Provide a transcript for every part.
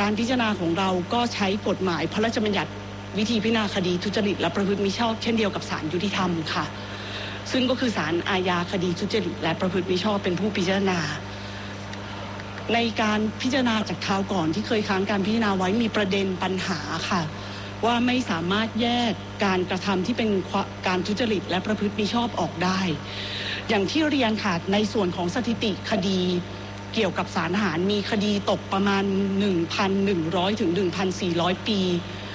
การพิจารณาของเราก็ใช้กฎหมายพระราชบัญญัติวิธีพิจารณาคดีทุจริตและประพฤติมิชอบเช่นเดียวกับศาลยุติธรรมค่ะซึ่งก็คือศาลอาญาคดีทุจริตและประพฤติมิชอบเป็นผู้พิจารณาในการพิจารณาจากคราวก่อนที่เคยค้างการพิจารณาไว้มีประเด็นปัญหาค่ะว่าไม่สามารถแยกการกระทำที่เป็นการทุจริตและประพฤติมิชอบออกได้อย่างที่เรียนค่ะในส่วนของสถิติคดีเกี่ยวกับศาลทหารมีคดีตกประมาณ 1,100 ถึง 1,400 ปี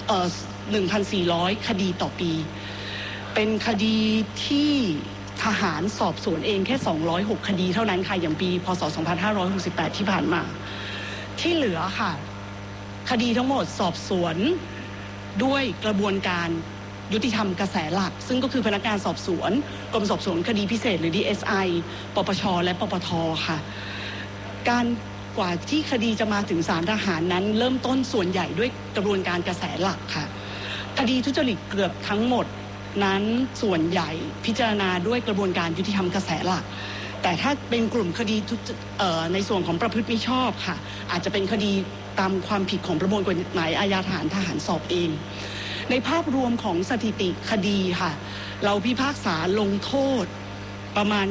1,400 คดีต่อปีเป็นคดีที่ทหารสอบสวนเองแค่206คดีเท่านั้นค่ะอย่างปีพ.ศ. 2568ที่ผ่านมาที่เหลือค่ะคดีทั้งหมดสอบสวนด้วยกระบวนการยุติธรรมกระแสหลักซึ่งก็คือพนักงานสอบสวนกรมสอบสวนคดีพิเศษหรือ DSI ปปชและปปทค่ะการกว่าที่คดีจะมาถึงศาลทหารนั้นเริ่มต้นส่วนใหญ่ด้วยกระบวนการกระแสหลักค่ะคดีทุจริตเกือบทั้งหมดนั้นส่วนใหญ่พิจารณาด้วยกระบวนการยุติธรรมกระแสหลักแต่ถ้าเป็นกลุ่มคดีในส่วนของประพฤติมิชอบค่ะอาจจะเป็นคดีตามความผิดของประมวลกฎหมายอาญาทหารสอบเองในภาพรวมของสถิติคดีค่ะเราพิพากษาลงโทษประมาณ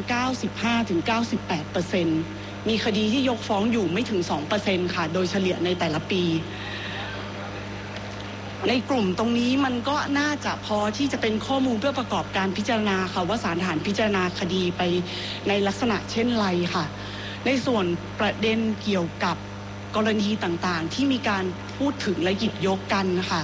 95-98% มีคดีที่ยกฟ้องอยู่ไม่ถึง 2% ค่ะโดยเฉลี่ยในแต่ละปีในกลุ่มตรงนี้มันก็น่าจะพอที่จะเป็นข้อมูลเพื่อประกอบการพิจารณาค่ะว่าศาลทหารพิจารณาคดีไปในลักษณะเช่นไรค่ะในส่วนประเด็นเกี่ยวกับกรณีต่างๆที่มีการพูดถึงและหยิบยกกันค่ะ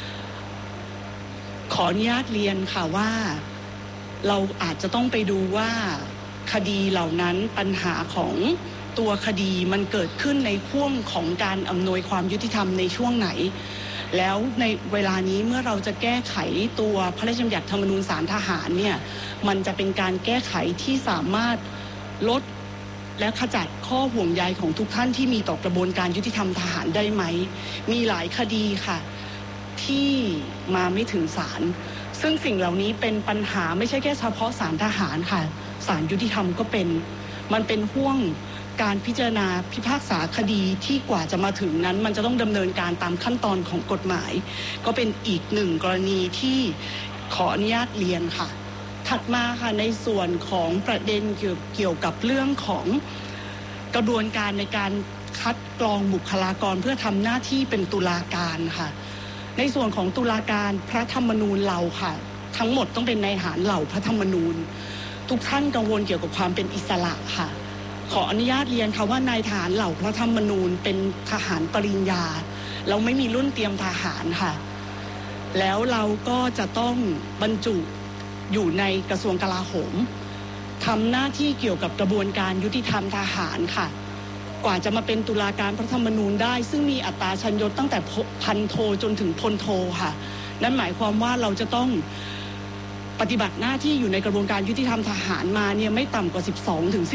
ขออนุญาตเรียนค่ะว่าเราอาจจะต้องไปดูว่าคดีเหล่านั้นปัญหาของตัวคดีมันเกิดขึ้นในห่วงของการอำนวยความยุติธรรมในช่วงไหนแล้วในเวลานี้เมื่อเราจะแก้ไขตัวพระราชบัญญัติธรรมนูญศาลทหารเนี่ยมันจะเป็นการแก้ไขที่สามารถลดและขจัดข้อห่วงใยของทุกท่านที่มีต่อกระบวนการยุติธรรมทหารได้ไหมมีหลายคดีค่ะที่มาไม่ถึงศาลซึ่งสิ่งเหล่านี้เป็นปัญหาไม่ใช่แค่เฉพาะศาลทหารค่ะศาลยุติธรรมก็เป็นมันเป็นห่วงการพิจารณาพิพากษาคดีที่กว่าจะมาถึงนั้นมันจะต้องดำเนินการตามขั้นตอนของกฎหมายก็เป็นอีกหนึ่งกรณีที่ขออนุญาตเรียนค่ะถัดมาค่ะในส่วนของประเด็นเกี่ยวกับเรื่องของกระบวนการในการคัดกรองบุคลากรเพื่อทำหน้าที่เป็นตุลาการค่ะในส่วนของตุลาการพระธรรมนูญเราค่ะทั้งหมดต้องเป็นนายทหารเหล่าพระธรรมนูญทุกท่านกังวลเกี่ยวกับความเป็นอิสระค่ะขออนุญาตเรียนค่ะว่านายทหารเหล่าพระธรรมนูญเป็นทหารปริญญาเราไม่มีรุ่นเตรียมทหารค่ะแล้วเราก็จะต้องบรรจุอยู่ในกระทรวงกลาโหมทำหน้าที่เกี่ยวกับกระบวนการยุติธรรมทหารค่ะกว่าจะมาเป็นตุลาการพระธรรมนูญได้ซึ่งมีอัตราชั้นยศตั้งแต่พันโทจนถึงพลโทค่ะนั่นหมายความว่าเราจะต้องปฏิบัติหน้าที่อยู่ในกระบวนการยุติธรรมทหารมาเนี่ยไม่ต่ำกว่า12 ถึง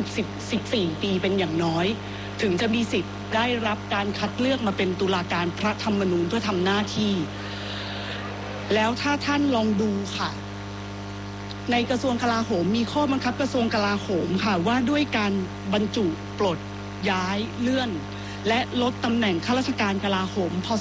14 ปีเป็นอย่างน้อยถึงจะมีสิทธิ์ได้รับการคัดเลือกมาเป็นตุลาการพระธรรมนูญเพื่อทำหน้าที่แล้วถ้าท่านลองดูค่ะในกระทรวงกลาโหมมีข้อบังคับกระทรวงกลาโหมค่ะว่าด้วยการบรรจุปลดย้ายเลื่อนและลดตำแหน่งข้าราชการกลาโหมพ.ศ.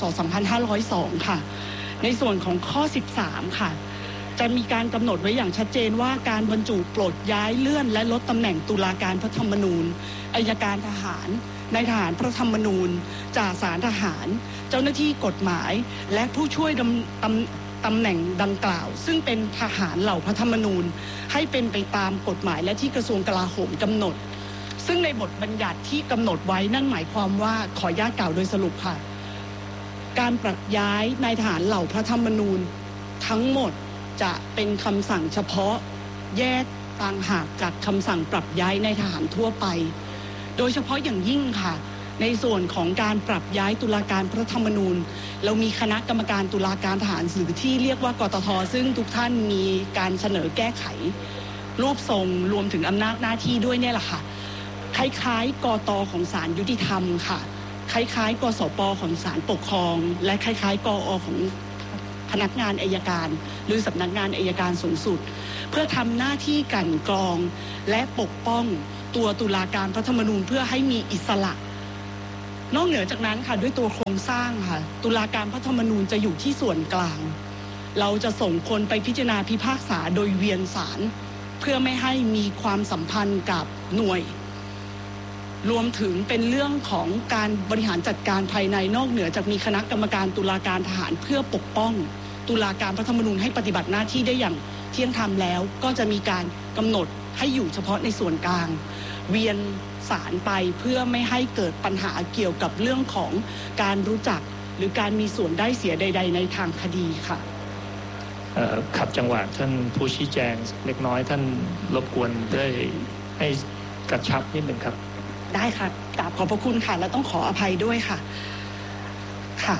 2502ค่ะในส่วนของข้อ13ค่ะจะมีการกำหนดไว้อย่างชัดเจนว่าการบรรจุปลดย้ายเลื่อนและลดตำแหน่งตุลาการพระธรรมนูญอัยการทหารนายทหารพระธรรมนูญจ่าศาลทหารเจ้าหน้าที่กฎหมายและผู้ช่วยตำแหน่งดังกล่าวซึ่งเป็นทหารเหล่าพระธรรมนูญให้เป็นไปตามกฎหมายและที่กระทรวงกลาโหมกำหนดซึ่งในบทบัญญัติที่กำหนดไว้นั่นหมายความว่าขออนุญาตกล่าวโดยสรุปค่ะการปรับย้ายนายทหารเหล่าพระธรรมนูญทั้งหมดจะเป็นคำสั่งเฉพาะแยกต่างหากจากคำสั่งปรับย้ายนายทหารทั่วไปโดยเฉพาะอย่างยิ่งค่ะในส่วนของการปรับย้ายตุลาการพระธรรมนูญเรามีคณะกรรมการตุลาการทหารหรือที่เรียกว่ากตท.ซึ่งทุกท่านมีการเสนอแก้ไขรูปทรงรวมถึงอำนาจหน้าที่ด้วยเนี่ยแหละค่ะคล้ายๆกต.ของศาลยุติธรรมค่ะคล้ายๆกสป.ของศาลปกครองและคล้ายๆกอ.ของพนักงานอัยการหรือสำนักงานอัยการสูงสุดเพื่อทำหน้าที่กลั่นกรองและปกป้องตัวตุลาการพระธรรมนูญเพื่อให้มีอิสระนอกเหนือจากนั้นค่ะด้วยตัวโครงสร้างค่ะตุลาการพระธรรมนูญจะอยู่ที่ส่วนกลางเราจะส่งคนไปพิจารณาพิพากษาโดยเวียนศาลเพื่อไม่ให้มีความสัมพันธ์กับหน่วยรวมถึงเป็นเรื่องของการบริหารจัดการภายในนอกเหนือจากมีคณะกรรมการตุลาการทหารเพื่อปกป้องตุลาการพระธรรมนูญให้ปฏิบัติหน้าที่ได้อย่างเที่ยงธรรมแล้วก็จะมีการกำหนดให้อยู่เฉพาะในส่วนกลางเวียนศาลไปเพื่อไม่ให้เกิดปัญหาเกี่ยวกับเรื่องของการรู้จักหรือการมีส่วนได้เสียใดๆในทางคดีค่ะขัดจังหวะท่านผู้ชี้แจงเล็กน้อยท่านรบกวนได้ให้กระชับนิดหนึ่งครับได้ค่ะกราบขอบพระคุณค่ะและต้องขออภัยด้วยค่ะค่ะ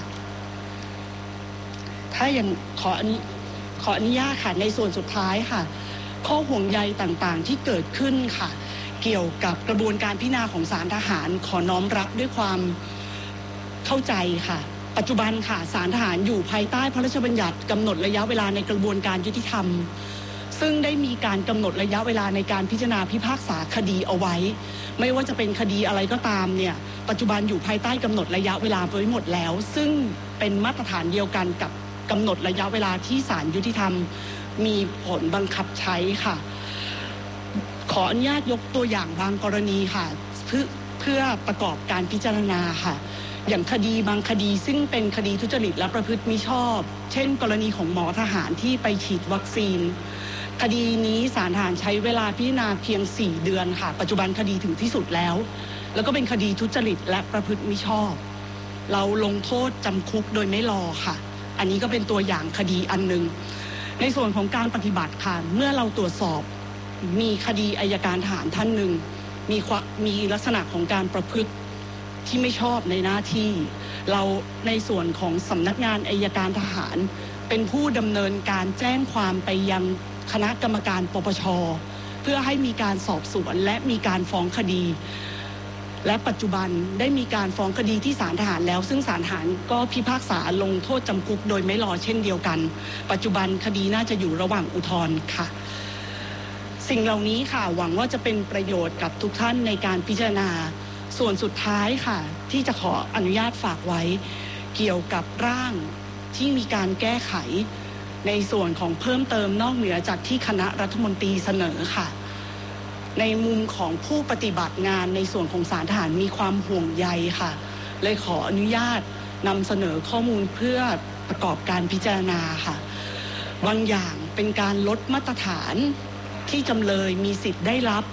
ถ้ายังขออนุญาตค่ะในส่วนสุดท้ายค่ะข้อห่วงใยต่างๆที่เกิดขึ้นค่ะเกี่ยวกับกระบวนการพิจารณาของศาลทหารขอน้อมรับด้วยความเข้าใจค่ะปัจจุบันค่ะศาลทหารอยู่ภายใต้พระราชบัญญัติกำหนดระยะเวลาในกระบวนการยุติธรรมซึ่งได้มีการกำหนดระยะเวลาในการพิจารณาพิพากษาคดีเอาไว้ไม่ว่าจะเป็นคดีอะไรก็ตามเนี่ยปัจจุบันอยู่ภายใต้กำหนดระยะเวลาไว้หมดแล้วซึ่งเป็นมาตรฐานเดียวกันกับกำหนดระยะเวลาที่ศาลยุติธรรมมีผลบังคับใช้ค่ะขออนุญาตยกตัวอย่างบางกรณีค่ะเพื่อประกอบการพิจารณาค่ะอย่างคดีบางคดีซึ่งเป็นคดีทุจริตและประพฤติมิชอบเช่นกรณีของหมอทหารที่ไปฉีดวัคซีนคดีนี้ศาลทหารใช้เวลาพิจารณาเพียง4 เดือนค่ะปัจจุบันคดีถึงที่สุดแล้วก็เป็นคดีทุจริตและประพฤติมิชอบเราลงโทษจำคุกโดยไม่รอค่ะอันนี้ก็เป็นตัวอย่างคดีอันหนึ่งในส่วนของการปฏิบัติค่ะเมื่อเราตรวจสอบมีคดีอัยการทหารท่านหนึ่งมีลักษณะของการประพฤติที่ไม่ชอบในหน้าที่เราในส่วนของสำนักงานอัยการทหารเป็นผู้ดำเนินการแจ้งความไปยังคณะกรรมการปปช.เพื่อให้มีการสอบสวนและมีการฟ้องคดีและปัจจุบันได้มีการฟ้องคดีที่ศาลทหารแล้วซึ่งศาลทหารก็พิพากษาลงโทษจำคุกโดยไม่รอเช่นเดียวกันปัจจุบันคดีน่าจะอยู่ระหว่างอุทธรณ์ค่ะสิ่งเหล่านี้ค่ะหวังว่าจะเป็นประโยชน์กับทุกท่านในการพิจารณาส่วนสุดท้ายค่ะที่จะขออนุญาตฝากไว้เกี่ยวกับร่างที่มีการแก้ไขในส่วนของเพิ่มเติมนอกเหนือจากที่คณะรัฐมนตรีเสนอค่ะในมุมของผู้ปฏิบัติงานในส่วนของศาลทหารมีความห่วงใยค่ะเลยขออนุญาตนำเสนอข้อมูลเพื่อประกอบการพิจารณาค่ะบางอย่างเป็นการลดมาตรฐานที่จำเลยมีสิทธิ์ได้รับ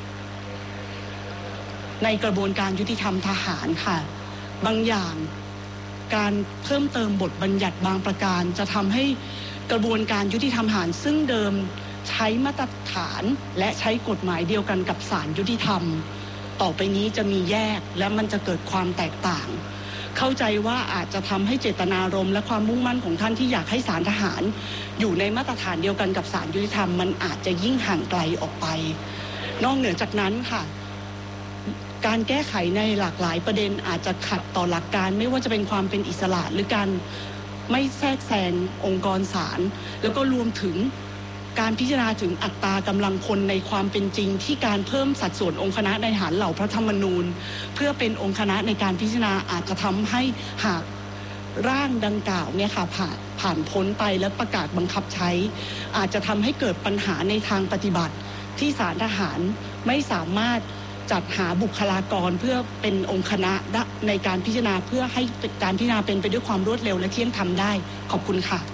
ในกระบวนการยุติธรรมทหารค่ะบางอย่างการเพิ่มเติมบทบัญญัติบางประการจะทำให้กระบวนการยุติธรรมทหารซึ่งเดิมใช้มาตรฐานและใช้กฎหมายเดียวกันกับศาลยุติธรรมต่อไปนี้จะมีแยกและมันจะเกิดความแตกต่างเข้าใจว่าอาจจะทำให้เจตนารมณ์และความมุ่งมั่นของท่านที่อยากให้ศาลทหารอยู่ในมาตรฐานเดียวกันกับศาลยุติธรรมมันอาจจะยิ่งห่างไกลออกไปนอกเหนือจากนั้นค่ะการแก้ไขในหลากหลายประเด็นอาจจะขัดต่อหลักการไม่ว่าจะเป็นความเป็นอิสระหรือการไม่แทรกแซงองค์กรศาลแล้วก็รวมถึงการพิจารณาถึงอัตรากำลังคนในความเป็นจริงที่การเพิ่มสัดส่วนองค์คณะในทหารเหล่าพระธรรมนูญเพื่อเป็นองค์คณะในการพิจารณาอาจจะทำให้หากร่างดังกล่าวเนี่ยค่ะผ่านพ้นไปและประกาศบังคับใช้อาจจะทำให้เกิดปัญหาในทางปฏิบัติที่ศาลทหารไม่สามารถจัดหาบุคลากรเพื่อเป็นองค์คณะในการพิจารณาเพื่อให้การพิจารณาเป็นไปด้วยความรวดเร็วและเที่ยงธรรมได้ขอบคุณค่ะ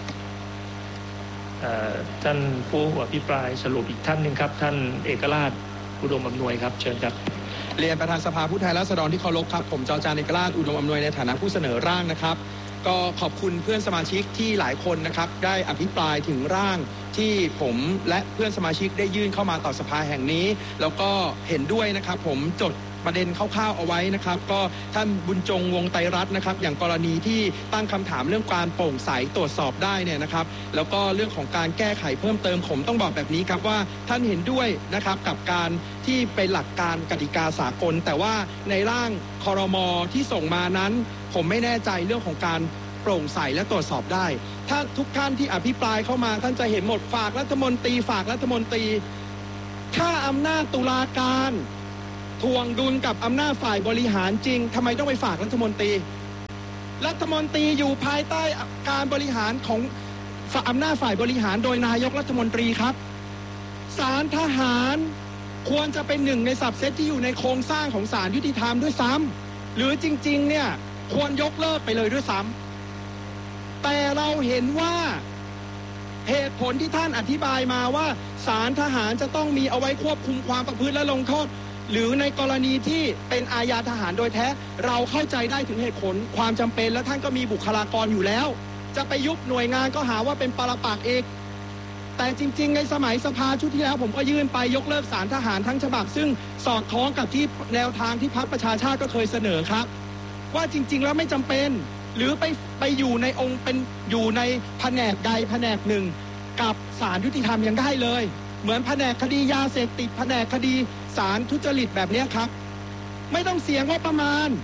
ท่านผู้อภิปรายสรุปอีกท่านหนึ่งครับท่านเอกราชอุดมอำนวยครับเชิญครับเรียนประธานสภาผู้แทนราษฎรที่เคารพครับผมจารย์เอกราชอุดมอำนวยในฐานะผู้เสนอร่างนะครับก็ขอบคุณเพื่อนสมาชิกที่หลายคนนะครับได้อภิปรายถึงร่างที่ผมและเพื่อนสมาชิกได้ยื่นเข้ามาต่อสภาแห่งนี้แล้วก็เห็นด้วยนะครับผมจดประเด็นคร่าวๆเอาไว้นะครับก็ท่านบุญจงวงไตรรัตน์นะครับอย่างกรณีที่ตั้งคำถามเรื่องการโปร่งใสตรวจสอบได้เนี่ยนะครับแล้วก็เรื่องของการแก้ไขเพิ่มเติมผมต้องบอกแบบนี้ครับว่าท่านเห็นด้วยนะครับกับการที่เป็นหลักการกติกาสากลแต่ว่าในร่างครม.ที่ส่งมานั้นผมไม่แน่ใจเรื่องของการโปร่งใสและตรวจสอบได้ถ้าทุกท่านที่อภิปรายเข้ามาท่านจะเห็นหมดฝากรัฐมนตรีถ้าอำนาจตุลาการทวงดุลกับอำนาจฝ่ายบริหารจริงทำไมต้องไปฝากรัฐมนตรีอยู่ภายใต้การบริหารของอำนาจฝ่ายบริหารโดยนายกรัฐมนตรีครับศาลทหารควรจะเป็นหนึ่งในสับเซตที่อยู่ในโครงสร้างของศาลยุติธรรมด้วยซ้ำหรือจริงๆเนี่ยควรยกเลิกไปเลยด้วยซ้ำแต่เราเห็นว่าเหตุผลที่ท่านอธิบายมาว่าศาลทหารจะต้องมีเอาไว้ควบคุมความประพฤติและลงโทษหรือในกรณีที่เป็นอาญาทหารโดยแท้เราเข้าใจได้ถึงเหตุผลความจำเป็นและท่านก็มีบุคลากรอยู่แล้วจะไปยุบหน่วยงานก็หาว่าเป็นปรปักษ์เอกแต่จริงๆในสมัยสภาชุดที่แล้วผมก็ยื่นไปยกเลิกศาลทหารทั้งฉบับซึ่งสอดคล้องกับที่แนวทางที่พรรคประชาชาติก็เคยเสนอครับว่าจริงๆแล้วไม่จำเป็นหรือไปอยู่ในองค์เป็นอยู่ในแผนกใดแผนกหนึ่งกับศาลยุติธรรมยังได้เลยเหมือนแผนกคดียาเสพติดแผนกคดีศาลทุจริตแบบนี้ครับไม่ต้องเสียงบประมาณ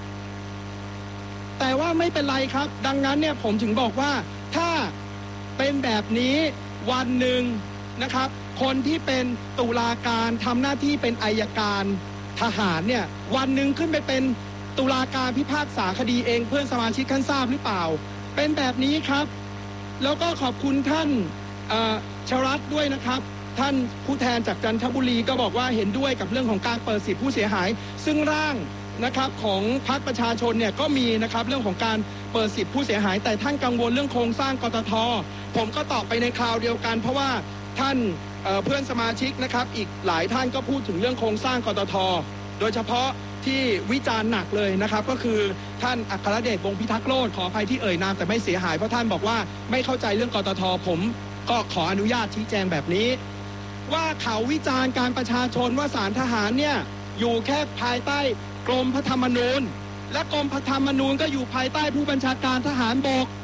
แต่ว่าไม่เป็นไรครับดังนั้นเนี่ยผมถึงบอกว่าถ้าเป็นแบบนี้วันหนึ่งนะครับคนที่เป็นตุลาการทำหน้าที่เป็นอัยการทหารเนี่ยวันหนึ่งขึ้นไปเป็นตุลาการพิพากษาคดีเองเพื่อนสมาชิกท่านทราบหรือเปล่าเป็นแบบนี้ครับแล้วก็ขอบคุณท่านชรัตน์ด้วยนะครับท่านผู้แทนจากจันทบุรีก็บอกว่าเห็นด้วยกับเรื่องของการเปิดสิทธิผู้เสียหายซึ่งร่างนะครับของพรรคประชาชนเนี่ยก็มีนะครับเรื่องของการเปิดสิทธิผู้เสียหายแต่ท่านกังวลเรื่องโครงสร้างกตท.ผมก็ตอบไปในคราวเดียวกันเพราะว่าท่านเพื่อนสมาชิกนะครับอีกหลายท่านก็พูดถึงเรื่องโครงสร้างกตท.โดยเฉพาะที่วิจารณ์หนักเลยนะครับก็คือท่านอัครเดชวงศ์พิทักษ์โลดขออภัยที่เอ่ยนามแต่ไม่เสียหายเพราะท่านบอกว่าไม่เข้าใจเรื่องกตท.ผมก็ขออนุญาตชี้แจงแบบนี้ว่าเขาวิจารณ์การประชาชนว่าศาลทหารเนี่ยอยู่แค่ภายใต้กรมพระธรรมนูญและกรมพระธรรมนูญก็อยู่ภายใต้ผู้บัญชาการทหารบก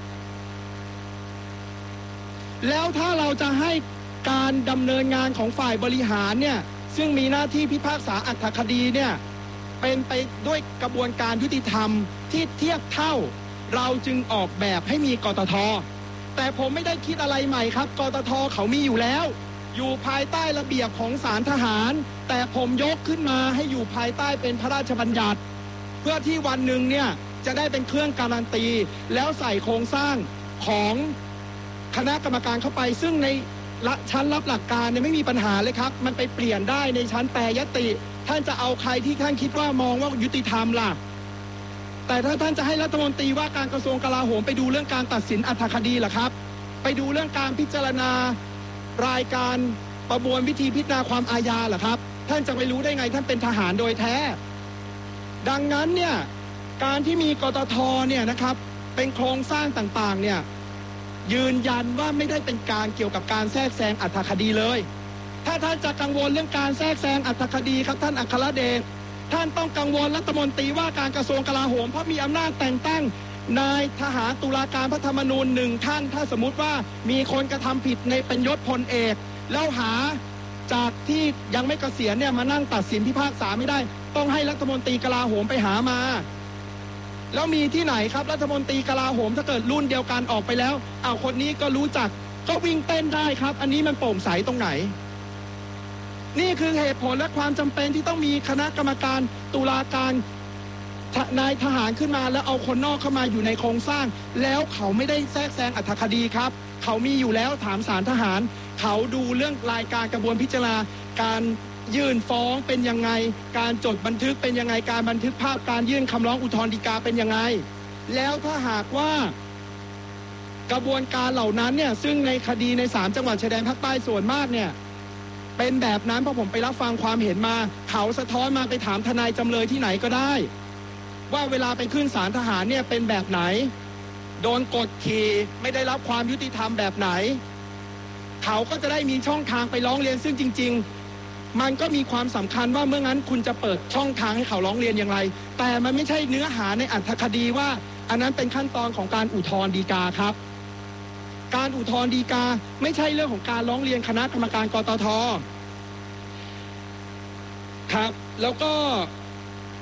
แล้วถ้าเราจะให้การดำเนินงานของฝ่ายบริหารเนี่ยซึ่งมีหน้าที่พิพากษาอัตถคดีเนี่ยเป็นไปด้วยกระบวนการยุติธรรมที่เทียบเท่าเราจึงออกแบบให้มีกตท.แต่ผมไม่ได้คิดอะไรใหม่ครับกตท.เขามีอยู่แล้วอยู่ภายใต้ระเบียบของศาลทหารแต่ผมยกขึ้นมาให้อยู่ภายใต้เป็นพระราชบัญญัติเพื่อที่วันหนึ่งเนี่ยจะได้เป็นเครื่องการันตีแล้วใส่โครงสร้างของคณะกรรมการเข้าไปซึ่งในชั้นรับหลักการเนี่ยไม่มีปัญหาเลยครับมันไปเปลี่ยนได้ในชั้นแปรยติท่านจะเอาใครที่ท่านคิดว่ามองว่ายุติธรรมล่ะแต่ถ้าท่านจะให้รัฐมนตรีว่าการกระทรวงกลาโหมไปดูเรื่องการตัดสินอัตถคดีล่ะครับไปดูเรื่องการพิจารณารายการประมวลวิธีพิจารณาความอาญาเหรอครับท่านจะไปรู้ได้ไงท่านเป็นทหารโดยแท้ดังนั้นเนี่ยการที่มีกตท.เนี่ยนะครับเป็นโครงสร้างต่างๆเนี่ยยืนยันว่าไม่ได้เป็นการเกี่ยวกับการแทรกแซงอัตถคดีเลยถ้าท่านจะกังวลเรื่องการแทรกแซงอัตถคดีครับท่านอัครเดชท่านต้องกังวลรัฐมนตรีว่าการกระทรวงกลาโหมเพราะมีอำนาจแต่งตั้งนายทหารตุลาการพระธรรมนูญหนึ่งท่านถ้าสมมุติว่ามีคนกระทำผิดในเป็นยศพลเอกแล้วหาจากที่ยังไม่เกษียณเนี่ยมานั่งตัดสินพิพากษาไม่ได้ต้องให้รัฐมนตรีกลาโหมไปหามาแล้วมีที่ไหนครับรัฐมนตรีกลาโหมถ้าเกิดรุ่นเดียวกันออกไปแล้วคนนี้ก็รู้จักก็วิ่งเต้นได้ครับอันนี้มันโปร่งใสตรงไหนนี่คือเหตุผลและความจำเป็นที่ต้องมีคณะกรรมการตุลาการนายทหารขึ้นมาแล้วเอาคนนอกเข้ามาอยู่ในโครงสร้างแล้วเขาไม่ได้แทรกแซงอัตถคดีครับเขามีอยู่แล้วถามศาลทหารเขาดูเรื่องรายการกระบวนพิจารณาการยื่นฟ้องเป็นยังไงการจดบันทึกเป็นยังไงการบันทึกภาพการยื่นคำร้องอุทธรณ์ฎีกาเป็นยังไงแล้วถ้าหากว่ากระบวนการเหล่านั้นเนี่ยซึ่งในคดีใน3จังหวัดชายแดนภาคใต้ส่วนมากเนี่ยเป็นแบบนั้นเพราะผมไปรับฟังความเห็นมาเขาสะท้อนมาไปถามทนายจำเลยที่ไหนก็ได้ว่าเวลาไปขึ้นศาลทหารเนี่ยเป็นแบบไหนโดนกดขี่ไม่ได้รับความยุติธรรมแบบไหนเขาก็จะได้มีช่องทางไปร้องเรียนซึ่งจริงๆมันก็มีความสำคัญว่าเมื่องั้นคุณจะเปิดช่องทางให้เขาร้องเรียนอย่างไรแต่มันไม่ใช่เนื้อหาในอัตถคดีว่าอันนั้นเป็นขั้นตอนของการอุทธรณ์ฎีกาครับการอุทธรณ์ฎีกาไม่ใช่เรื่องของการร้องเรียนคณะกรรมการกตท.ครับแล้วก็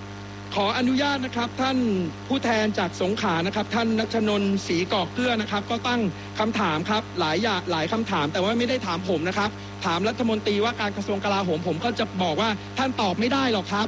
ขออนุญาตนะครับท่านผู้แทนจากสงขลานะครับท่านณัชนนท์ศรีกอกเกลือนะครับก็ตั้งคำถามครับหลายคำถามแต่ว่าไม่ได้ถามผมนะครับถามรัฐมนตรีว่าการกระทรวงกลาโหมผมก็จะบอกว่าท่านตอบไม่ได้หรอกครับ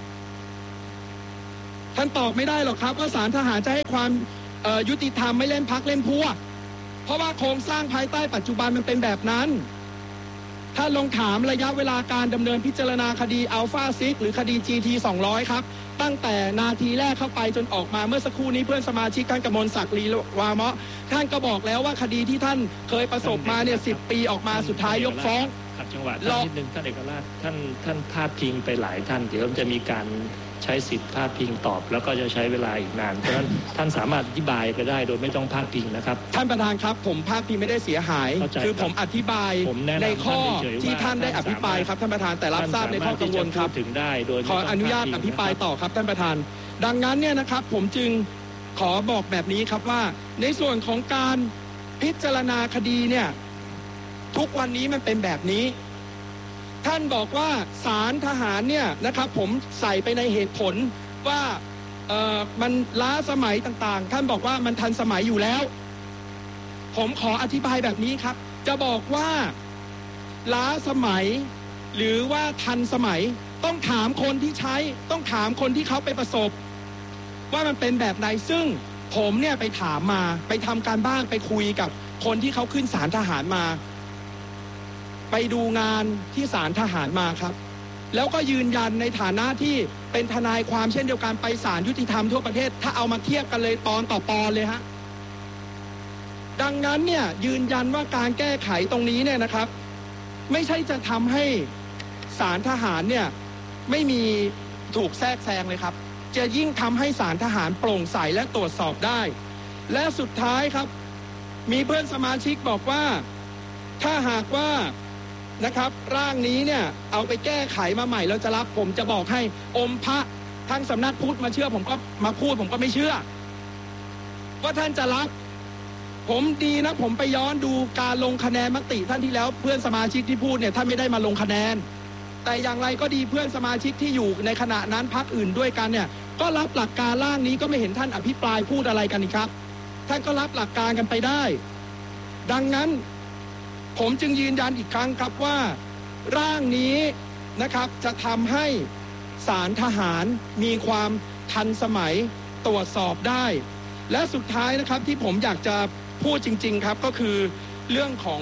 ท่านตอบไม่ได้หรอกครับว่าศาลทหารจะให้ความยุติธรรมไม่เล่นพรรคเล่นพวกเพราะว่าโครงสร้างภายใต้ปัจจุบันมันเป็นแบบนั้นถ้าลองถามระยะเวลาการดำเนินพิจารณาคดีอัลฟาซิกหรือคดี GT 200ครับตั้งแต่นาทีแรกเข้าไปจนออกมาเมื่อสักครู่นี้เพื่อนสมาชิกท่านกมลศักดิ์ลีวามะท่านก็บอกแล้วว่าคดีที่ท่านเคยประสบมาเนี่ย10 ปีออกมาสุดท้ายยกฟ้องขัดจังหวะนิดนึงท่านเอกราชท่านพาดพิงไปหลายท่านเดี๋ยวจะมีการใช้สิทธิ์พาดพิงตอบแล้วก็จะใช้เวลาอีกนานเพราะฉะนั้นท่านสามารถอธิบายไปได้โดยไม่ต้องพาดพิงนะครับท่านประธานครับผมพาดพิงไม่ได้เสียหายคือผมอธิบายในข้อที่ท่านได้อภิปรายครับท่านประธานแต่รับทราบในข้อกังวลครับถึงได้โดยขออนุญาตอภิปรายต่อครับท่านประธานดังนั้นเนี่ยนะครับผมจึงขอบอกแบบนี้ครับว่าในส่วนของการพิจารณาคดีเนี่ยทุกวันนี้มันเป็นแบบนี้ท่านบอกว่าศาลทหารเนี่ยนะครับผมใส่ไปในเหตุผลว่ามันล้าสมัยต่างๆท่านบอกว่ามันทันสมัยอยู่แล้วผมขออธิบายแบบนี้ครับจะบอกว่าล้าสมัยหรือว่าทันสมัยต้องถามคนที่ใช้ต้องถามคนที่เขาไปประสบว่ามันเป็นแบบไหนซึ่งผมเนี่ยไปถามมาไปทำการบ้านไปคุยกับคนที่เขาขึ้นศาลทหารมาไปดูงานที่ศาลทหารมาครับแล้วก็ยืนยันในฐานะที่เป็นทนายความเช่นเดียวกันไปศาลยุติธรรมทั่วประเทศถ้าเอามาเทียบกันเลยปอนต่อปอนเลยฮะดังนั้นเนี่ยยืนยันว่าการแก้ไขตรงนี้เนี่ยนะครับไม่ใช่จะทำให้ศาลทหารเนี่ยไม่มีถูกแทรกแซงเลยครับจะยิ่งทำให้ศาลทหารโปร่งใสและตรวจสอบได้และสุดท้ายครับมีเพื่อนสมาชิกบอกว่าถ้าหากว่านะครับร่างนี้เนี่ยเอาไปแก้ไขมาใหม่แล้วจะรับผมจะบอกให้อมพระทั้งสำนักพุทธมาเชื่อผมก็มาพูดผมก็ไม่เชื่อว่าท่านจะรับผมดีนะผมไปย้อนดูการลงคะแนนมติท่านที่แล้วเพื่อนสมาชิกที่พูดเนี่ยท่านไม่ได้มาลงคะแนนแต่อย่างไรก็ดีเพื่อนสมาชิกที่อยู่ในขณะนั้นพรรคอื่นด้วยกันเนี่ยก็รับหลักการร่างนี้ก็ไม่เห็นท่านอภิปรายพูดอะไรกันนี่ครับท่านก็รับหลักการกันไปได้ดังนั้นผมจึงยืนยันอีกครั้งครับว่าร่างนี้นะครับจะทำให้ศาลทหารมีความทันสมัยตรวจสอบได้และสุดท้ายนะครับที่ผมอยากจะพูดจริงๆครับก็คือเรื่องของ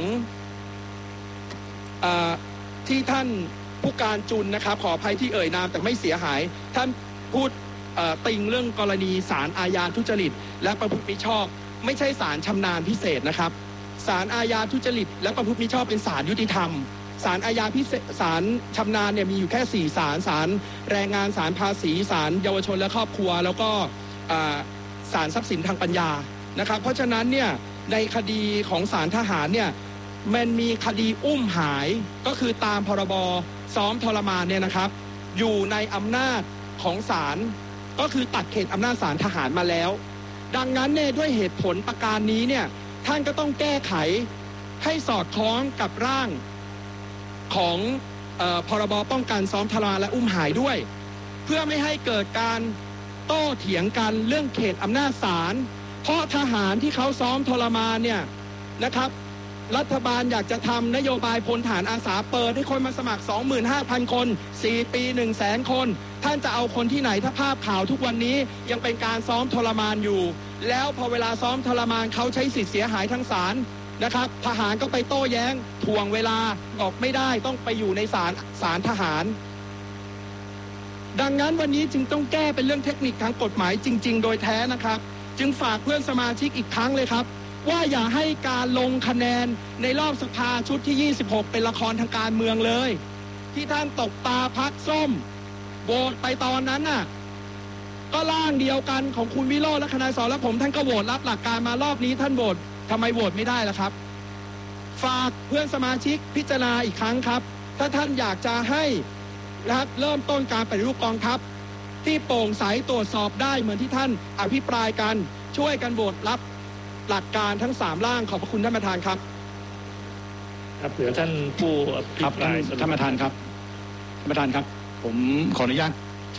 ที่ท่านผู้การจุลนะครับขออภัยที่เอ่ยนามแต่ไม่เสียหายท่านพูดติงเรื่องกรณีศาลอาญาทุจริตและประพฤติมิชอบไม่ใช่ศาลชำนาญพิเศษนะครับศาลอาญาทุจริตและประพฤติมิชอบเป็นศาลยุติธรรมศาลอาญาพิเศษศาลชำนาญเนี่ยมีอยู่แค่4ศาลศาลแรงงานศาลภาษีศาลเยาวชนและครอบครัวแล้วก็ศาลทรัพย์สินทางปัญญานะครับเพราะฉะนั้นเนี่ยในคดีของศาลทหารเนี่ยมันมีคดีอุ้มหายก็คือตามพรบซ้อมทรมานเนี่ยนะครับอยู่ในอำนาจของศาลก็คือตัดเขตอำนาจศาลทหารมาแล้วดังนั้นเนี่ยด้วยเหตุผลประการนี้เนี่ยท่านก็ต้องแก้ไขให้สอดคล้องกับร่างของพรบป้องกันซ้อมทรมานและอุ้มหายด้วยเพื่อไม่ให้เกิดการโต้เถียงกันเรื่องเขตอำนาจศาลเพราะทหารที่เขาซ้อมทรมานเนี่ยนะครับรัฐบาลอยากจะทำนโยบายพลฐานอาสาเปิดให้คนมาสมัคร 25,000 คน4 ปี 100,000 คนท่านจะเอาคนที่ไหนถ้าภาพข่าวทุกวันนี้ยังเป็นการซ้อมทรมานอยู่แล้วพอเวลาซ้อมทรมานเขาใช้สิทธิเสียหายทั้งศาลนะครับทหารก็ไปโต้แย้งทวงเวลาออกไม่ได้ต้องไปอยู่ในศาลทหารดังนั้นวันนี้จึงต้องแก้เป็นเรื่องเทคนิคทางกฎหมายจริงๆโดยแท้นะครับจึงฝากเพื่อนสมาชิกอีกครั้งเลยครับว่าอย่าให้การลงคะแนนในรอบสภาชุดที่26เป็นละครทางการเมืองเลยที่ท่านตกตาพรรคส้มโหวตไปตอนนั้นน่ะก็ร่างเดียวกันของคุณวิโรจน์และคณะสและผมท่านก็โหวตรับหลักการมารอบนี้ท่านโหวตทำไมโหวตไม่ได้ล่ะครับฝากเพื่อนสมาชิกพิจารณาอีกครั้งครับถ้าท่านอยากจะให้นะครับเริ่มต้นการปฏิรูปกองทัพที่โปร่งใสตรวจสอบได้เหมือนที่ท่านอภิปรายกันช่วยกันโหวตรับหลักการทั้ง3ร่างขอบพระคุณท่านประธานครับครับเหลือท่านผู้อภิปรายท่านประธานครับท่านประธานครับผมขออนุญาตใช้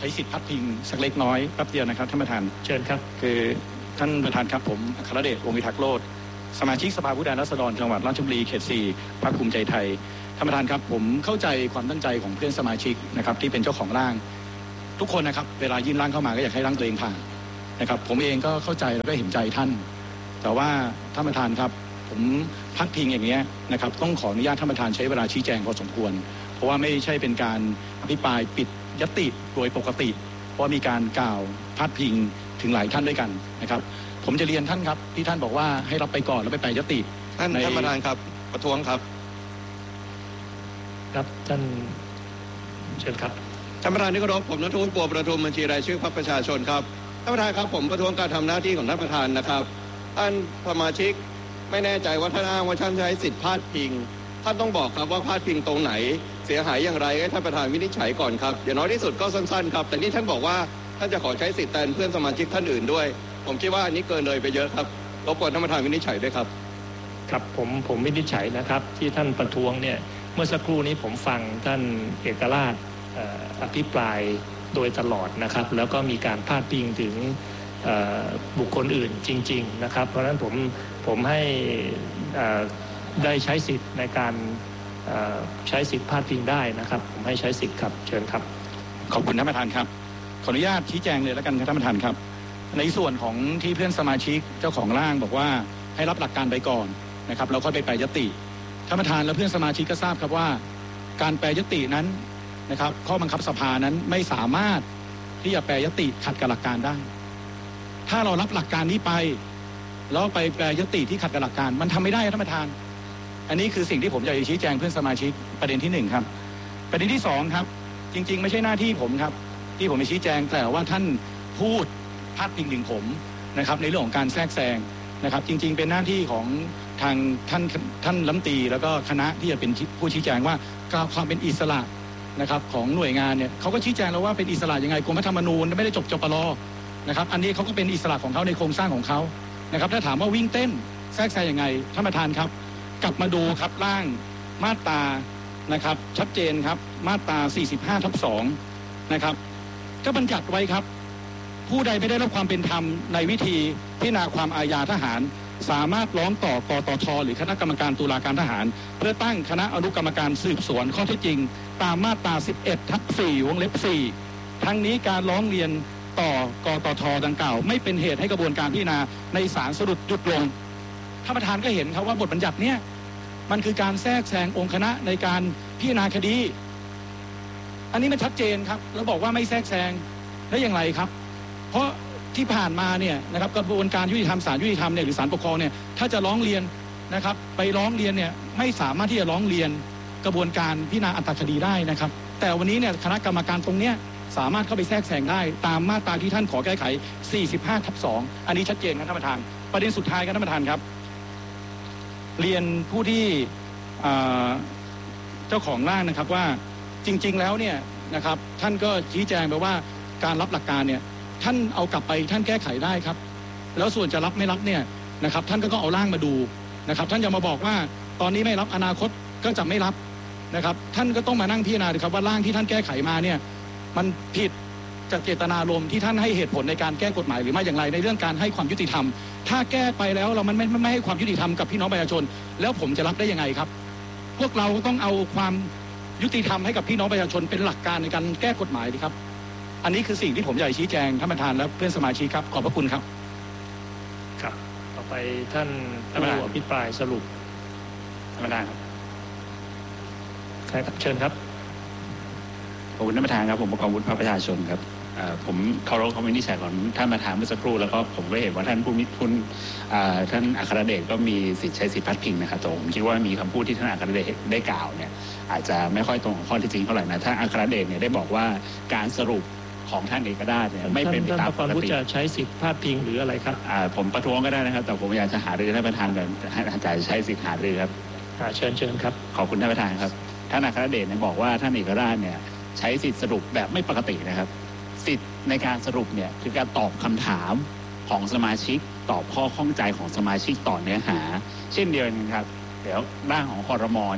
ช้สิทธิพัดพิงสักเล็กน้อยแป๊บเดียวนะครับท่านประธานเชิญครับคือท่านประธานครับผมอัครเดช วงศ์วิทักษ์โลดสมาชิกสภาผู้แทนราษฎรจังหวัดราชบุรีเขต 4 พรรคภูมิใจไทยท่านประธานครับผมเข้าใจความตั้งใจของเพื่อนสมาชิกนะครับที่เป็นเจ้าของร่างทุกคนนะครับเวลายื่นร่างเข้ามาก็อยากให้ร่างตัวเองผ่านนะครับผมเองก็เข้าใจแล้วก็เห็นใจท่านแต่ว่าท่านประธานครับผมพัดพิงอย่างเงี้ยนะครับต้องขออนุญาตท่านประธานใช้เวลาชี้แจงพอสมควรเพราะว่าไม่ใช่เป็นการอภิปรายปิดญัตติโดยปกติเพราะมีการกล่าวพัดพิงถึงหลายท่านด้วยกันนะครับผมจะเรียนท่านครับที่ท่านบอกว่าให้รับไปก่อนแล้วไปแปลญัตติท่านประธานครับประท้วงครับครับท่านเชิญครับท่านประธานที่เคารพผมณัฐวุฒิ บัวประทุมบัญชีรายชื่อพรรคประชาชนครับท่านประธานครับผมประท้วงการทำหน้าที่ของท่านประธานนะครับท่านสมาชิกไม่แน่ใจว่าท่านอ้างว่าท่านใช้สิทธิพาดพิงท่านต้องบอกครับว่าพาดพิงตรงไหนเสียหายอย่างไรให้ท่านประธานวินิจฉัยก่อนครับอย่างน้อยที่สุดก็สั้นๆครับแต่นี่ท่านบอกว่าท่านจะขอใช้สิทธิแทนเพื่อนสมาชิกท่านอื่นด้วยผมคิดว่าอันนี้เกินเลยไปเยอะครับรบกวนท่านประธานวินิจฉัยด้วยครับครับผมวินิจฉัยนะครับที่ท่านประท้วงเนี่ยเมื่อสักครู่นี้ผมฟังท่านเอกราชอภิปรายโดยตลอดนะครับแล้วก็มีการพาดพิงถึงบุคคลอื่นจริงๆนะครับเพราะฉะนั้นผมให้ได้ใช้สิทธิ์ในการใช้สิทธิ์พาดพิงได้นะครับผมให้ใช้สิทธิ์ครับเชิญครับขอบคุณท่านประธานครับขออนุญาตชี้แจงเลยแล้วกันครับท่านประธานครับในส่วนของที่เพื่อนสมาชิกเจ้าของร่างบอกว่าให้รับหลักการไปก่อนนะครับแล้วค่อยไปแปลญัตติท่านประธานและเพื่อนสมาชิกก็ทราบครับว่าการแปลญัตตินั้นนะครับข้อบังคับสภานั้นไม่สามารถที่จะแปลญัตติขัดกับหลักการได้ถ้าเรารับหลักการนี้ไปแล้วไปแปลญัตติที่ขัดกับหลักการมันทำไม่ได้ท่านประธานอันนี้คือสิ่งที่ผมอยากจะชี้แจงเพื่อนสมาชิกประเด็นที่1ครับประเด็นที่2ครับจริงๆไม่ใช่หน้าที่ผมครับที่ผมไปชี้แจงแต่ว่าท่านพูดพาดพิงถึงผมนะครับในเรื่องของการแทรกแซงนะครับจริงๆเป็นหน้าที่ของทางท่านรัฐมนตรีแล้วก็คณะที่จะเป็นผู้ชี้แจงว่าความเป็นอิสระนะครับของหน่วยงานเนี่ยเขาก็ชี้แจงแล้วว่าเป็นอิสระยังไงกรมรัฐธรรมนูญไม่ได้จบจปร.นะครับอันนี้เขาก็เป็นอิสระของเขาในโครงสร้างของเขานะครับถ้าถามว่าวิ่งเต้นแทรกแซงยังไงท่านประธานครับกลับมาดูครับร่างมาตรานะครับชัดเจนครับมาตรา 45/2 นะครับก็บัญญัติไว้ครับผู้ใดไม่ได้รับความเป็นธรรมในวิธีพิจารณาความอาญาทหารสามารถร้องต่อกตช.หรือคณะกรรมการตุลาการทหารเพื่อตั้งคณะอนุกรรมการสืบสวนข้อเท็จจริงตามมาตรา 11/4 วงเล็บ 4 ทั้งนี้การร้องเรียนต่อกตช.ดังกล่าวไม่เป็นเหตุให้กระบวนการพิจารณาในศาลสะดุดหยุดลงท่านประธานก็เห็นครับว่าบทบัญญัติเนี้ยมันคือการแทรกแซงองค์คณะในการพิจารณาคดีอันนี้มันชัดเจนครับแล้วบอกว่าไม่แทรกแซงได้อย่างไรครับเพราะที่ผ่านมาเนี่ยนะครับกระบวนการยุติธรรมศาลยุติธรรมเนี่ยหรือศาลปกครองเนี่ยถ้าจะร้องเรียนนะครับไปร้องเรียนเนี่ยไม่สามารถที่จะร้องเรียนกระบวนการพิจารณาอัตราคดีได้นะครับแต่วันนี้เนี่ยคณะกรรมการตรงเนี้ยสามารถเข้าไปแทรกแซงได้ตามมาตราที่ท่านขอแก้ไข 45/2 อันนี้ชัดเจนครับท่านประธานประเด็นสุดท้ายครับท่านประธานครับเรียนผู้ที่เจ้าของร่างนะครับว่าจริงๆแล้วเนี่ยนะครับท่านก็ชี้แจงไปว่าการรับหลักการเนี่ยท่านเอากลับไปท่านแก้ไขได้ครับแล้วส่วนจะรับไม่รับเนี่ยนะครับท่านก็เอาร่างมาดูนะครับท่านอย่ามาบอกว่าตอนนี้ไม่รับอนาคตก็จะไม่รับนะครับท่านก็ต้องมานั่งพิจารณาดูครับว่าร่างที่ท่านแก้ไขมาเนี่ยมันผิดจากเจตนารมณ์ที่ท่านให้เหตุผลในการแก้กฎหมายหรือไม่อย่างไรในเรื่องการให้ความยุติธรรมถ้าแก้ไปแล้วเรามันไม่ให้ความยุติธรรมกับพี่น้องประชาชนแล้วผมจะรับได้ยังไงครับพวกเราต้องเอาความยุติธรรมให้กับพี่น้องประชาชนเป็นหลักการในการแก้กฎหมายดีครับอันนี้คือสิ่งที่ผมอยากชี้แจงท่านประธานและเพื่อนสมาชิกครับขอบพระคุณครับครับต่อไปท่านผู้อภิปรายสรุปท่านประธานครับใช่ครับเชิญครับขอบคุณท่านประธานครับผมประกอบวุฒิพรรคประชาชนครับผมเคารพคำวินิจฉัยของท่านประธานเมื่อสักครู่แล้วก็ผมก็เห็นว่าท่านผู้มิตรท่านอัครเดชก็มีสิทธิ์ใช้สิทธิพัดพิงนะครับแต่ผมคิดว่ามีคำพูดที่ท่านอัครเดชได้กล่าวเนี่ยอาจจะไม่ค่อยตรงกับข้อที่จริงเท่าไหร่นะท่านอัครเดชเนี่ยได้บอกว่าการสรุปของท่านเอกราชเนี่ยไม่เป็นไปตามปกติจะใช้สิทธิพาดพิงหรืออะไรครับผมประท้วงก็ได้นะครับแต่ผมอยากจะหารือท่านประธานกันอาจารย์ใช้สิทธิหารือครับเชิญครับขอบคุณท่านประธานครับท่านอัครเดชเนี่ยบอกว่าท่านเอกราชเนี่ยใช้สิทธิสรุปแบบไม่ปกตินะครับสิทธิ์ในการสรุปเนี่ยคือการตอบคำถามของสมาชิกตอบข้อข้องใจของสมาชิกต่อเนื้อหาเช่นเดียวกันครับเดี๋ยวร่างของครม.เนี่ย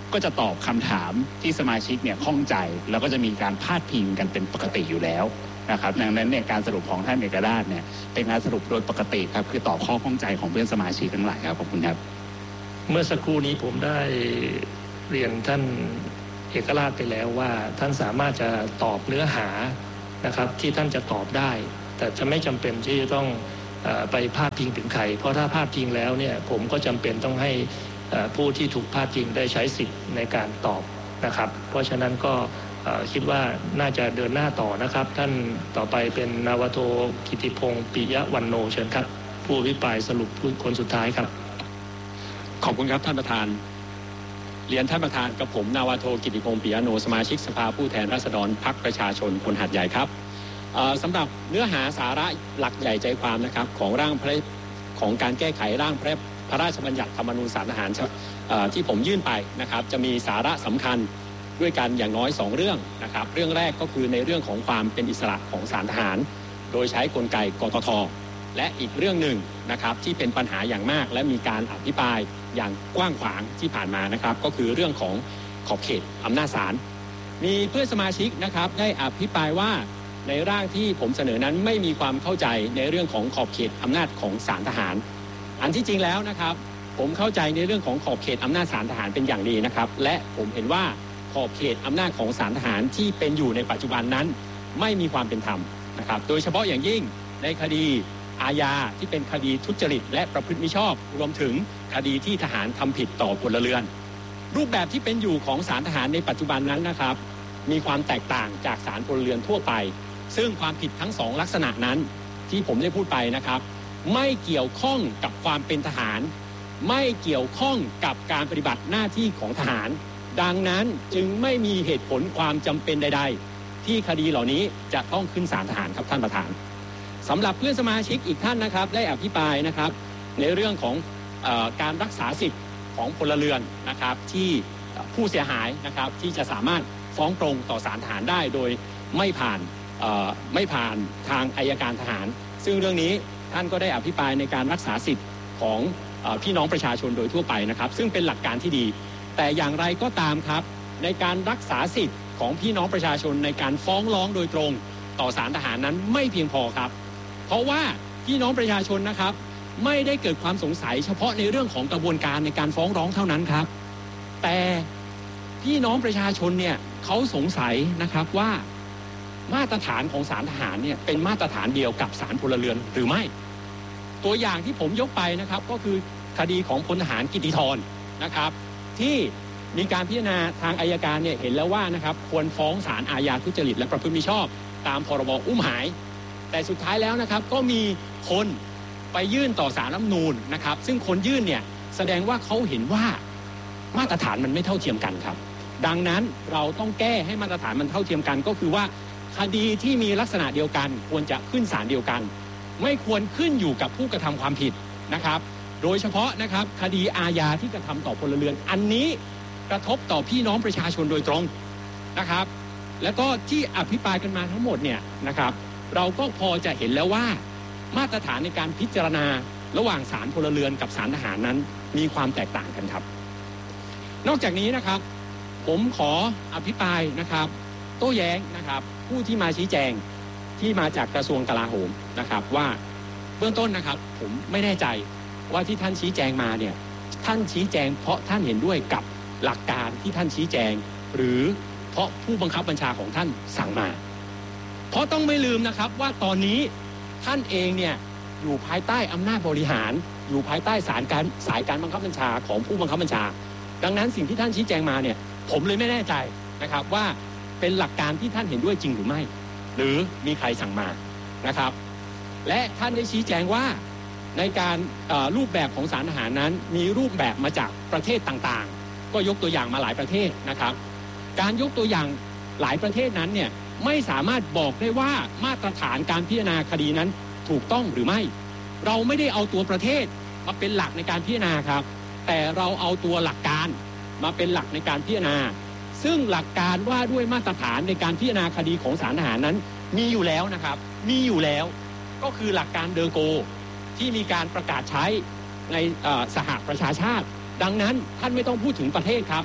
ก็จะตอบคำถามที่สมาชิกเนี่ยข้องใจแล้วก็จะมีการพาดพิงกันเป็นปกติอยู่แล้วนะครับดังนั้นเนี่ยการสรุปของท่านเอกราชเนี่ยเป็นการสรุปโดยปกติครับคือตอบข้อข้องใจของเพื่อนสมาชิกทั้งหลายครับขอบคุณครับเมื่อสักครู่นี้ผมได้เรียนท่านเอกราชไปแล้วว่าท่านสามารถจะตอบเนื้อหานะครับที่ท่านจะตอบได้แต่จะไม่จำเป็นที่จะต้องไปพาดพิงถึงใครเพราะถ้าพาดพิงแล้วเนี่ยผมก็จำเป็นต้องให้ผู้ที่ถูกพาดพิงได้ใช้สิทธิ์ในการตอบนะครับเพราะฉะนั้นก็คิดว่าน่าจะเดินหน้าต่อนะครับท่านต่อไปเป็นนาวาโทกิติพงศ์ปิยะวรรณโนเชิญครับผู้อภิปรายสรุปคนสุดท้ายครับขอบคุณครับท่านประธานเรียนท่านประธานกับผมนาวาโทกิติพงศ์ปิยะโนสมาชิกสภาผู้แทนราษฎรพรรคประชาชนคนหาดใหญ่ครับสำหรับเนื้อหาสาระหลักใหญ่ใจความนะครับของการแก้ไขร่างพระราชบัญญัติธรรมนูญศาลทหารที่ผมยื่นไปนะครับจะมีสาระสำคัญด้วยกันอย่างน้อย2เรื่องนะครับเรื่องแรกก็คือในเรื่องของความเป็นอิสระของศาลทหารโดยใช้กลไกกตท.และอีกเรื่องหนึ่งนะครับที่เป็นปัญหาอย่างมากและมีการอภิปรายอย่างกว้างขวางที่ผ่านมานะครับก็คือเรื่องของขอบเขตอำนาจศาลมีเพื่อนสมาชิกนะครับได้อภิปรายว่าในร่างที่ผมเสนอนั้นไม่มีความเข้าใจในเรื่องของขอบเขตอำนาจของศาลทหารอันที่จริงแล้วนะครับผมเข้าใจในเรื่องของขอบเขตอำนาจศาลทหารเป็นอย่างดีนะครับและผมเห็นว่าขอบเขตอำนาจของศาลทหารที่เป็นอยู่ในปัจจุบันนั้นไม่มีความเป็นธรรมนะครับโดยเฉพาะอย่างยิ่งในคดีอาญาที่เป็นคดีทุจริตและประพฤติมิชอบรวมถึงคดีที่ทหารทำผิดต่อพลเรือนรูปแบบที่เป็นอยู่ของศาลทหารในปัจจุบันนั้นนะครับมีความแตกต่างจากศาลพลเรือนทั่วไปซึ่งความผิดทั้ง2ลักษณะนั้นที่ผมได้พูดไปนะครับไม่เกี่ยวข้องกับความเป็นทหารไม่เกี่ยวข้องกับการปฏิบัติหน้าที่ของทหารดังนั้นจึงไม่มีเหตุผลความจำเป็นใดๆที่คดีเหล่านี้จะต้องขึ้นศาลทหารครับท่านประธานสำหรับเพื่อนสมาชิกอีกท่านนะครับได้อภิปรายนะครับในเรื่องของการรักษาสิทธิ์ของพลเรือนนะครับที่ผู้เสียหายนะครับที่จะสามารถฟ้องตรงต่อศาลทหารได้โดยไม่ผ่านทางอัยการทหารซึ่งเรื่องนี้ท่านก็ได้อภิปรายในการรักษาสิทธิ์ของพี่น้องประชาชนโดยทั่วไปนะครับซึ่งเป็นหลักการที่ดีแต่อย่างไรก็ตามครับในการรักษาสิทธิ์ของพี่น้องประชาชนในการฟ้องร้องโดยตรงต่อศาลทหารนั้นไม่เพียงพอครับเพราะว่าพี่น้องประชาชนนะครับไม่ได้เกิดความสงสัยเฉพาะในเรื่องของกระบวนการในการฟ้องร้องเท่านั้นครับแต่พี่น้องประชาชนเนี่ยเขาสงสัยนะครับว่ามาตรฐานของศาลทหารเนี่ยเป็นมาตรฐานเดียวกับศาลพลเรือนหรือไม่ตัวอย่างที่ผมยกไปนะครับก็คือคดีของพลทหารกิติธรนะครับที่มีการพิจารณาทางอัยการเนี่ยเห็นแล้วว่านะครับควรฟ้องศาลอาญาทุจริตและประพฤติมิชอบตามพรบอุ้มหายแต่สุดท้ายแล้วนะครับก็มีคนไปยื่นต่อศาลรัฐธรรมนูญนะครับซึ่งคนยื่นเนี่ยแสดงว่าเขาเห็นว่ามาตรฐานมันไม่เท่าเทียมกันครับดังนั้นเราต้องแก้ให้มาตรฐานมันเท่าเทียมกันก็คือว่าคดีที่มีลักษณะเดียวกันควรจะขึ้นศาลเดียวกันไม่ควรขึ้นอยู่กับผู้กระทำความผิดนะครับโดยเฉพาะนะครับคดีอาญาที่กระทำต่อพลเรือนอันนี้กระทบต่อพี่น้องประชาชนโดยตรงนะครับแล้วก็ที่อภิปรายกันมาทั้งหมดเนี่ยนะครับเราก็พอจะเห็นแล้วว่ามาตรฐานในการพิจารณาระหว่างศาลพลเรือนกับศาลทหารนั้นมีความแตกต่างกันครับนอกจากนี้นะครับผมขออภิปรายนะครับโต้แย้งนะครับผู้ที่มาชี้แจงที่มาจากกระทรวงกลาโหมนะครับว่าเบื้องต้นนะครับผมไม่แน่ใจว่าที่ท่านชี้แจงมาเนี่ยท่านชี้แจงเพราะท่านเห็นด้วยกับหลักการที่ท่านชี้แจงหรือเพราะผู้บังคับบัญชาของท่านสั่งมาเพราะต้องไม่ลืมนะครับว่าตอนนี้ท่านเองเนี่ยอยู่ภายใต้อำนาจบริหารอยู่ภายใต้สายการบังคับบัญชาของผู้บังคับบัญชาดังนั้นสิ่งที่ท่านชี้แจงมาเนี่ยผมเลยไม่แน่ใจนะครับว่าเป็นหลักการที่ท่านเห็นด้วยจริงหรือไม่หรือมีใครสั่งมานะครับและท่านได้ชี้แจงว่าในการรูปแบบของศาลทหารนั้นมีรูปแบบมาจากประเทศต่างๆก็ยกตัวอย่างมาหลายประเทศนะครับการยกตัวอย่างหลายประเทศนั้นเนี่ยไม่สามารถบอกได้ว่ามาตรฐานการพิจารณาคดีนั้นถูกต้องหรือไม่เราไม่ได้เอาตัวประเทศมาเป็นหลักในการพิจารณาครับแต่เราเอาตัวหลักการมาเป็นหลักในการพิจารณาซึ่งหลักการว่าด้วยมาตรฐานในการพิจารณาคดีของศาลทหารนั้นมีอยู่แล้วนะครับมีอยู่แล้วก็คือหลักการเดอโกที่มีการประกาศใช้ในสหประชาชาติดังนั้นท่านไม่ต้องพูดถึงประเทศครับ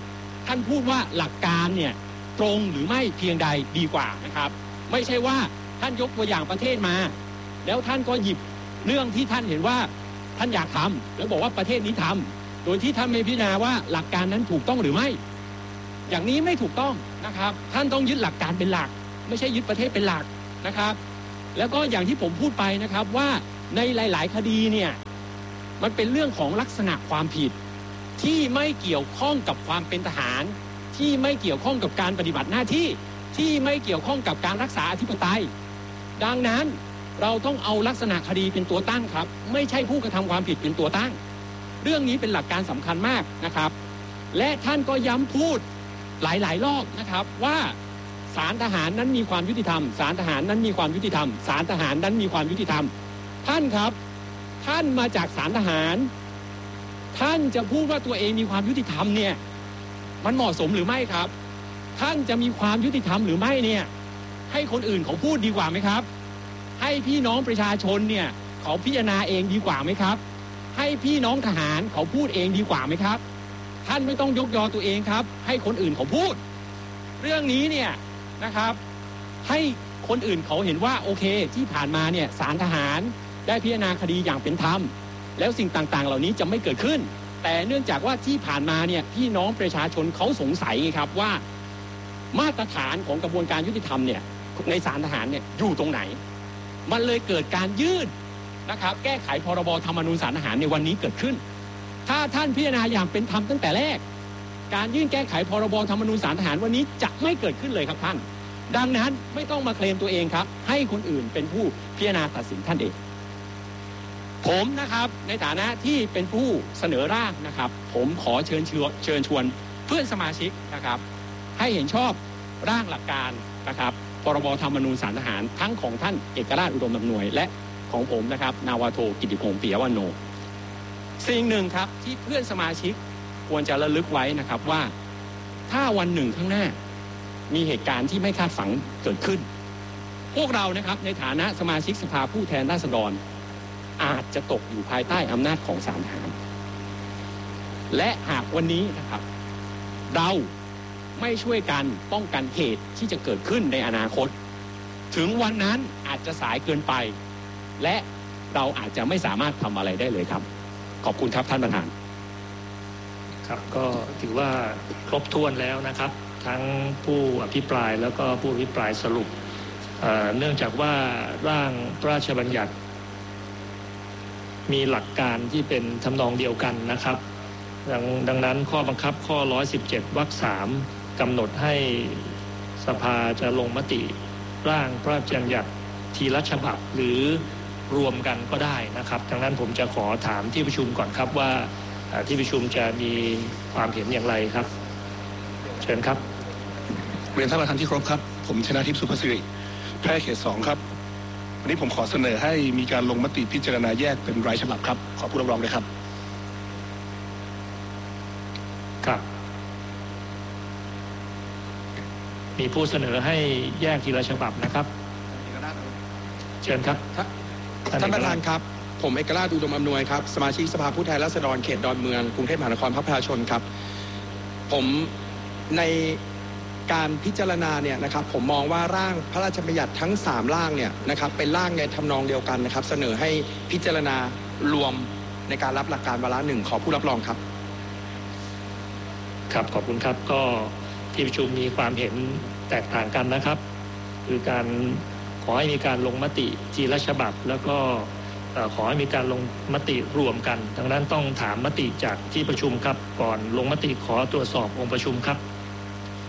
ท่านพูดว่าหลักการเนี่ยตรงหรือไม่เพียงใดดีกว่านะครับไม่ใช่ว่าท่านยกตัวอย่างประเทศมาแล้วท่านก็หยิบเรื่องที่ท่านเห็นว่าท่านอยากทำแล้วบอกว่าประเทศนี้ทำโดยที่ท่านไม่พิจารณาว่าหลักการนั้นถูกต้องหรือไม่อย่างนี้ไม่ถูกต้องนะครับท่านต้องยึดหลักการเป็นหลักไม่ใช่ยึดประเทศเป็นหลักนะครับแล้วก็อย่างที่ผมพูดไปนะครับว่าในหลายๆคดีเนี่ยมันเป็นเรื่องของลักษณะความผิดที่ไม่เกี่ยวข้องกับความเป็นทหารที่ไม่เกี่ยวข้องกับการปฏิบัติหน้าที่ที่ไม่เกี่ยวข้องกับการรักษาอธิปไตยดังนั้นเราต้องเอาลักษณะคดีเป็นตัวตั้งครับไม่ใช่ผู้กระทำความผิดเป็นตัวตั้งเรื่องนี้เป็นหลักการสำคัญมากนะครับและท่านก็ย้ำพูดหลายๆรอบนะครับว่าศาลทหารนั้นมีความยุติธรรมศาลทหารนั้นมีความยุติธรรมศาลทหารนั้นมีความยุติธรรมท่านครับท่านมาจากศาลทหารท่านจะพูดว่าตัวเองมีความยุติธรรมเนี่ยมันเหมาะสมหรือไม่ครับท่านจะมีความยุติธรรมหรือไม่เนี่ยให้คนอื่นเขาพูดดีกว่าไหมครับให้พี่น้องประชาชนเนี่ยเขาพิจารณาเองดีกว่าไหมครับให้พี่น้องทหารเขาพูดเองดีกว่าไหมครับท่านไม่ต้องยกยอตัวเองครับให้คนอื่นเขาพูดเรื่องนี้เนี่ยนะครับให้คนอื่นเขาเห็นว่าโอเคที่ผ่านมาเนี่ยศาลทหารได้พิจารณาคดีอย่างเป็นธรรมแล้วสิ่งต่างๆเหล่านี้จะไม่เกิดขึ้นแต่เนื่องจากว่าที่ผ่านมาเนี่ยพี่น้องประชาชนเขาสงสัยครับว่ามาตรฐานของกระบวนการยุติธรรมเนี่ยในศาลทหารเนี่ยอยู่ตรงไหนมันเลยเกิดการยื่นนะครับแก้ไขพรบธรรมนูญศาลทหารในวันนี้เกิดขึ้นถ้าท่านพิจารณาอย่างเป็นธรรมตั้งแต่แรกการยื่นแก้ไขพรบธรรมนูญศาลทหารวันนี้จะไม่เกิดขึ้นเลยครับท่านดังนั้นไม่ต้องมาเคลมตัวเองครับให้คนอื่นเป็นผู้พิจารณาตัดสินท่านเองผมนะครับในฐานะที่เป็นผู้เสนอร่างนะครับผมขอเชิญชวนเพื่อนสมาชิกนะครับให้เห็นชอบร่างหลักการนะครับพรบธรรมนูญศาลทหารทั้งของท่านเอกราชอุดมอำนวยและของผมนะครับนาวาโทกิติพงษ์ปิยวโนสิ่งหนึ่งครับที่เพื่อนสมาชิกควรจะระลึกไว้นะครับว่าถ้าวันหนึ่งข้างหน้ามีเหตุการณ์ที่ไม่คาดฝันเกิดขึ้นพวกเรานะครับในฐานะสมาชิกสภาผู้แทนราษฎรอาจจะตกอยู่ภายใต้อำนาจของศาลทหารและหากวันนี้นะครับเราไม่ช่วยกันป้องกันเหตุที่จะเกิดขึ้นในอนาคตถึงวันนั้นอาจจะสายเกินไปและเราอาจจะไม่สามารถทำอะไรได้เลยครับขอบคุณครับท่านประธานครับก็ถือว่าครบถ้วนแล้วนะครับทั้งผู้อภิปรายแล้วก็ผู้อภิปรายสรุปเนื่องจากว่าร่างพระราชบัญญัติมีหลักการที่เป็นทำนองเดียวกันนะครับดังนั้นข้อบังคับข้อ117วรรค3กำหนดให้สภาจะลงมติร่างพระราชบัญญัติทีละฉบับหรือรวมกันก็ได้นะครับดังนั้นผมจะขอถามที่ประชุมก่อนครับว่าที่ประชุมจะมีความเห็นอย่างไรครับเชิญครับเรียนท่านประธานที่เคารพครับผมชนาทิพย์สุภศิริแพร่เขต2ครับวันนี้ผมขอเสนอให้มีการลงมติพิจารณาแยกเป็นรายฉบับครับขอผู้รับรองด้วยครับครับมีผู้เสนอให้แยกทีละฉบับนะครับเชิญครับท่านประธานครับผมเอกราชอุดมอำนวยครับสมาชิกสภาผู้แทนราษฎรเขตดอนเมืองกรุงเทพมหานครพรรคประชาชนครับผมในการพิจารณาเนี่ยนะครับผมมองว่าร่างพระราชบัญญัติทั้ง3ร่างเนี่ยนะครับเป็นร่างในทำนองเดียวกันนะครับเสนอให้พิจารณารวมในการรับหลักการวาระ1ขอผู้รับรองครับครับขอบคุณครับก็ที่ประชุมมีความเห็นแตกต่างกันนะครับคือการขอให้มีการลงมติทีละฉบับแล้วก็ขอให้มีการลงมติรวมกันดังนั้นต้องถามมติจากที่ประชุมครับก่อนลงมติขอตรวจสอบองค์ประชุมครับ